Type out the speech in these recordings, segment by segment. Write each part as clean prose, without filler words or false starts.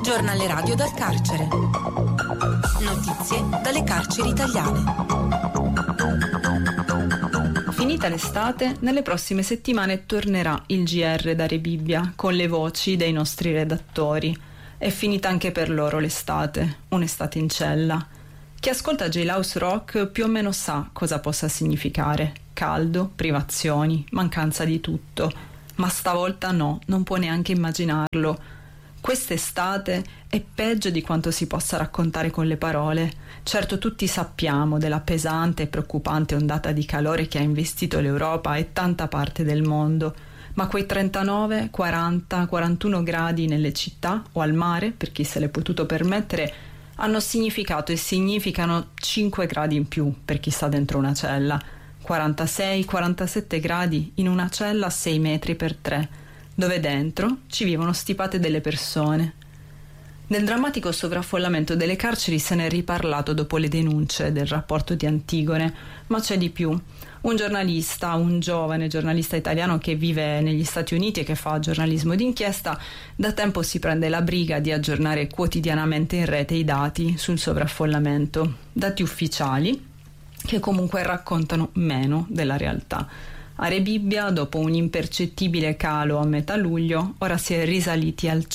Giornale radio dal carcere. Notizie dalle carceri italiane. Finita l'estate, nelle prossime settimane tornerà il GR da Rebibbia con le voci dei nostri redattori. È finita anche per loro l'estate, un'estate in cella. Chi ascolta Jailhouse Rock più o meno sa cosa possa significare. Caldo, privazioni, mancanza di tutto. Ma stavolta no, non può neanche immaginarlo. Quest'estate è peggio di quanto si possa raccontare con le parole. Certo, tutti sappiamo della pesante e preoccupante ondata di calore che ha investito l'Europa e tanta parte del mondo, ma quei 39, 40, 41 gradi nelle città o al mare, per chi se l'è potuto permettere, hanno significato e significano 5 gradi in più per chi sta dentro una cella, 46, 47 gradi in una cella a 6 metri per 3, dove dentro ci vivono stipate delle persone. Del drammatico sovraffollamento delle carceri se ne è riparlato dopo le denunce del rapporto di Antigone, ma c'è di più. Un giornalista, un giovane giornalista italiano che vive negli Stati Uniti e che fa giornalismo d'inchiesta, da tempo si prende la briga di aggiornare quotidianamente in rete i dati sul sovraffollamento, dati ufficiali che comunque raccontano meno della realtà. A Rebibbia, dopo un impercettibile calo a metà luglio, ora si è risaliti al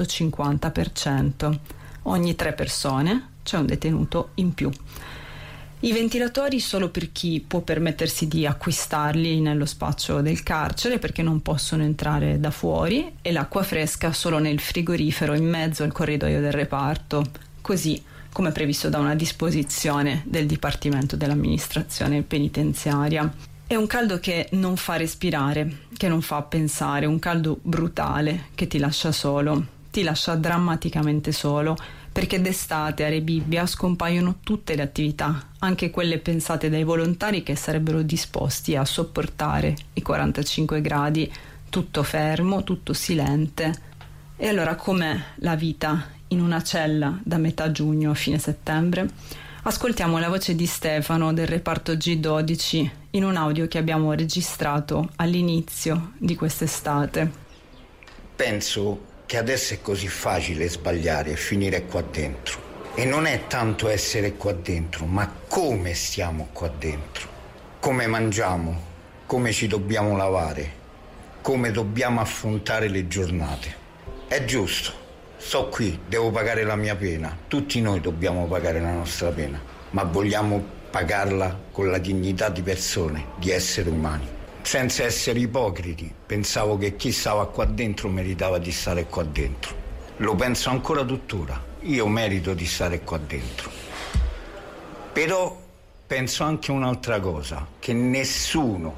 150%. Ogni 3 persone c'è un detenuto in più. I ventilatori solo per chi può permettersi di acquistarli nello spazio del carcere, perché non possono entrare da fuori, e l'acqua fresca solo nel frigorifero in mezzo al corridoio del reparto, così come previsto da una disposizione del Dipartimento dell'Amministrazione Penitenziaria. È un caldo che non fa respirare, che non fa pensare, un caldo brutale che ti lascia solo, ti lascia drammaticamente solo, perché d'estate a Rebibbia scompaiono tutte le attività, anche quelle pensate dai volontari che sarebbero disposti a sopportare i 45 gradi, tutto fermo, tutto silente. E allora com'è la vita in una cella da metà giugno a fine settembre? Ascoltiamo la voce di Stefano del reparto G12 in un audio che abbiamo registrato all'inizio di quest'estate. Penso che adesso è così facile sbagliare e finire qua dentro. E non è tanto essere qua dentro, ma come stiamo qua dentro. Come mangiamo, come ci dobbiamo lavare, come dobbiamo affrontare le giornate. È giusto. Sto qui, devo pagare la mia pena. Tutti noi dobbiamo pagare la nostra pena, ma vogliamo pagarla con la dignità di persone, di esseri umani. Senza essere ipocriti, pensavo che chi stava qua dentro meritava di stare qua dentro. Lo penso ancora tuttora. Io merito di stare qua dentro. Però penso anche un'altra cosa, che nessuno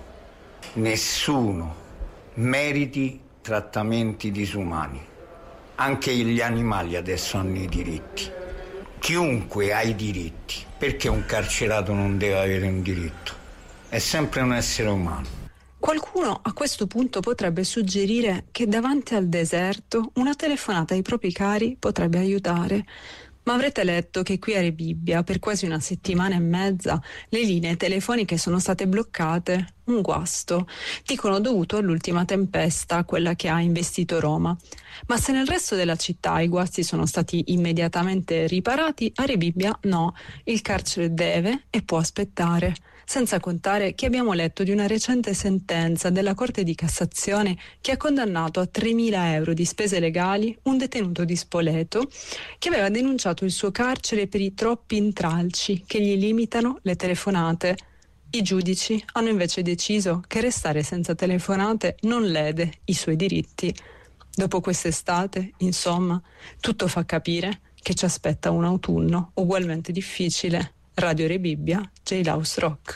meriti trattamenti disumani. Anche gli animali adesso hanno i diritti. Chiunque ha i diritti. Perché un carcerato non deve avere un diritto? È sempre un essere umano. Qualcuno a questo punto potrebbe suggerire che davanti al deserto una telefonata ai propri cari potrebbe aiutare. Ma avrete letto che qui a Rebibbia per quasi una settimana e mezza le linee telefoniche sono state bloccate. Un guasto, dicono dovuto all'ultima tempesta, quella che ha investito Roma. Ma se nel resto della città i guasti sono stati immediatamente riparati, a Rebibbia no, il carcere deve e può aspettare. Senza contare che abbiamo letto di una recente sentenza della Corte di Cassazione che ha condannato a 3.000 euro di spese legali un detenuto di Spoleto che aveva denunciato il suo carcere per i troppi intralci che gli limitano le telefonate. I giudici hanno invece deciso che restare senza telefonate non lede i suoi diritti. Dopo quest'estate, insomma, tutto fa capire che ci aspetta un autunno ugualmente difficile. Radio Rebibbia, Jailhouse Rock.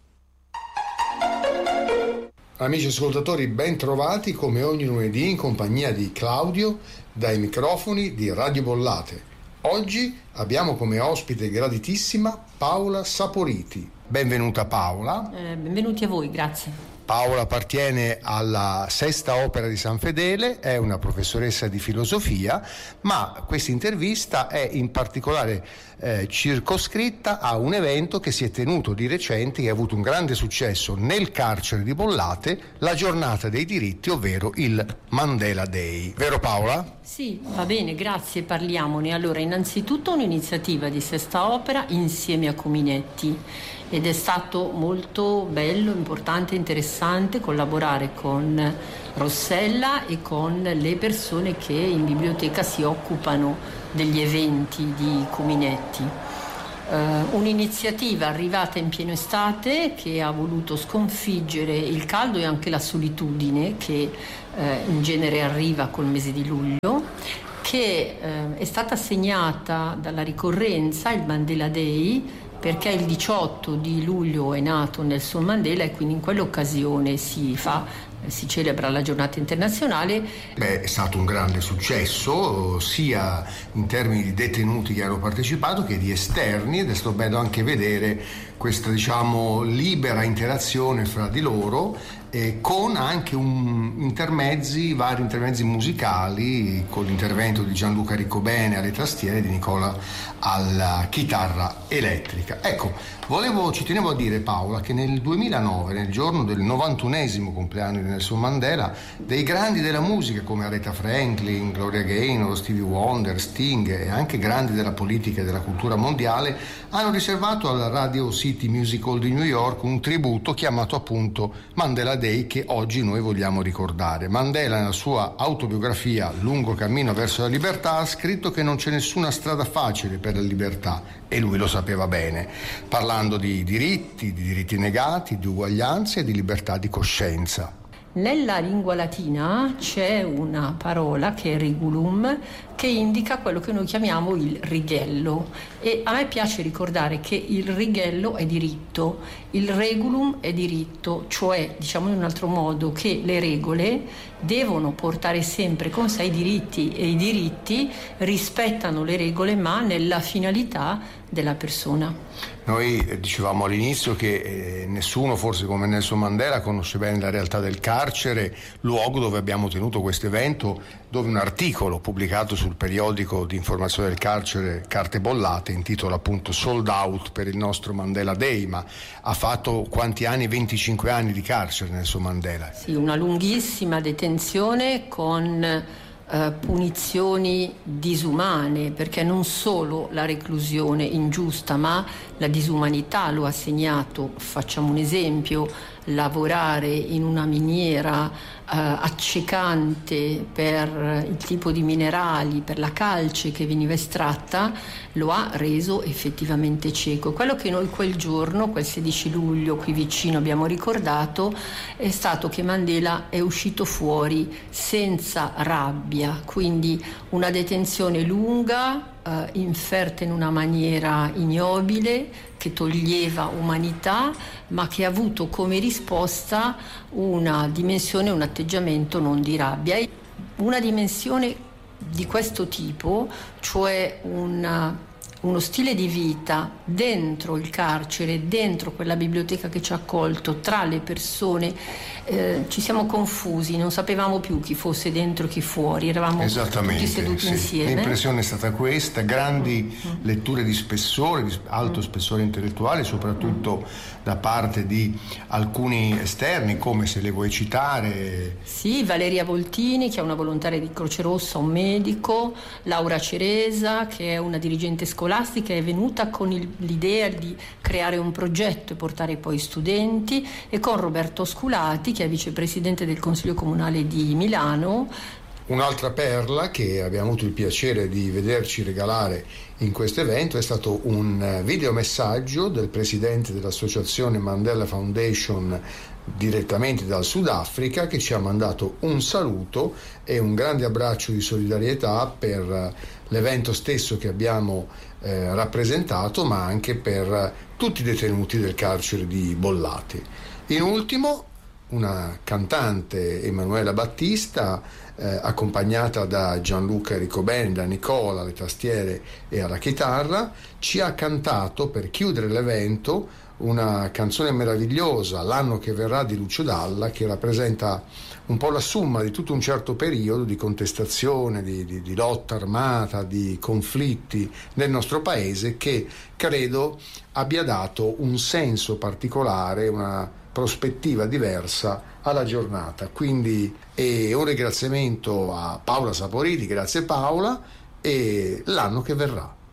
Amici ascoltatori, ben trovati come ogni lunedì in compagnia di Claudio dai microfoni di Radio Bollate. Oggi abbiamo come ospite graditissima Paola Saporiti. Benvenuta Paola. Benvenuti a voi, grazie. Paola appartiene alla Sesta Opera di San Fedele, è una professoressa di filosofia, ma questa intervista è in particolare circoscritta a un evento che si è tenuto di recente, che ha avuto un grande successo nel carcere di Bollate, la giornata dei diritti, ovvero il Mandela Day. Vero Paola? Sì, va bene, grazie, parliamone. Allora, innanzitutto un'iniziativa di Sesta Opera insieme a Cominetti, ed è stato molto bello, importante, interessante collaborare con Rossella e con le persone che in biblioteca si occupano degli eventi di Cominetti. Un'iniziativa arrivata in piena estate che ha voluto sconfiggere il caldo e anche la solitudine che in genere arriva col mese di luglio, che è stata segnata dalla ricorrenza, il Mandela Day, perché il 18 di luglio è nato Nelson Mandela e quindi in quell'occasione si celebra la giornata internazionale. È stato un grande successo sia in termini di detenuti che hanno partecipato che di esterni, ed è stato bello anche vedere questa, diciamo, libera interazione fra di loro, con anche vari intermezzi musicali, con l'intervento di Gianluca Riccobene alle tastiere e di Nicola alla chitarra elettrica. Ecco, ci tenevo a dire, Paola, che nel 2009, nel giorno del 91esimo compleanno di Nelson Mandela, dei grandi della musica come Aretha Franklin, Gloria Gaynor, Stevie Wonder, Sting e anche grandi della politica e della cultura mondiale hanno riservato alla Radio City Music Hall di New York un tributo chiamato appunto Mandela Day, che oggi noi vogliamo ricordare. Mandela, nella sua autobiografia Lungo cammino verso la libertà, ha scritto che non c'è nessuna strada facile per la libertà, e lui lo sapeva bene, parlando di diritti negati, di uguaglianze e di libertà di coscienza. Nella lingua latina c'è una parola che è regulum, che indica quello che noi chiamiamo il righello, e a me piace ricordare che il righello è diritto, il regulum è diritto, cioè, diciamo in un altro modo, che le regole devono portare sempre con sé i diritti, e i diritti rispettano le regole ma nella finalità della persona. Noi dicevamo all'inizio che nessuno, forse come Nelson Mandela, conosce bene la realtà del carcere, luogo dove abbiamo tenuto questo evento, dove un articolo pubblicato sul periodico di informazione del carcere Carte Bollate intitola appunto Sold Out per il nostro Mandela Day, ma ha fatto quanti anni? 25 anni di carcere Nelson Mandela. Sì, una lunghissima detenzione con punizioni disumane, perché non solo la reclusione ingiusta ma la disumanità lo ha segnato. Facciamo un esempio: lavorare in una miniera accecante per il tipo di minerali, per la calce che veniva estratta, lo ha reso effettivamente cieco. Quello che noi quel giorno, quel 16 luglio qui vicino, abbiamo ricordato è stato che Mandela è uscito fuori senza rabbia, quindi una detenzione lunga, inferta in una maniera ignobile, che toglieva umanità, ma che ha avuto come risposta una dimensione, un atteggiamento non di rabbia. Una dimensione di questo tipo, cioè uno stile di vita dentro il carcere, dentro quella biblioteca che ci ha accolto, tra le persone, ci siamo confusi, non sapevamo più chi fosse dentro e chi fuori, eravamo tutti seduti insieme. L'impressione è stata questa: grandi letture di spessore, di alto spessore intellettuale, soprattutto da parte di alcuni esterni, come, se le vuoi citare? Sì, Valeria Voltini, che è una volontaria di Croce Rossa, un medico, Laura Ceresa, che è una dirigente scolastica, è venuta con l'idea di creare un progetto e portare poi studenti, e con Roberto Sculati, che è vicepresidente del Consiglio Comunale di Milano. Un'altra perla che abbiamo avuto il piacere di vederci regalare in questo evento è stato un videomessaggio del presidente dell'associazione Mandela Foundation direttamente dal Sudafrica, che ci ha mandato un saluto e un grande abbraccio di solidarietà per l'evento stesso che abbiamo rappresentato, ma anche per tutti i detenuti del carcere di Bollate. In ultimo, una cantante, Emanuela Battista, accompagnata da Gianluca Riccobene, da Nicola alle tastiere e alla chitarra, ci ha cantato, per chiudere l'evento, una canzone meravigliosa, L'anno che verrà di Lucio Dalla, che rappresenta un po' la somma di tutto un certo periodo di contestazione, di lotta armata, di conflitti nel nostro paese, che credo abbia dato un senso particolare, una prospettiva diversa alla giornata. Quindi un ringraziamento a Paola Saporiti, grazie Paola, e L'anno che verrà.